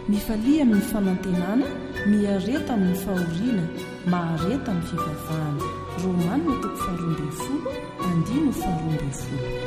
mifalia amin'ny fanantenana, miareta amin'ny fahoriana, mahareta amin'ny fivavahana. Romanina toko 12:10.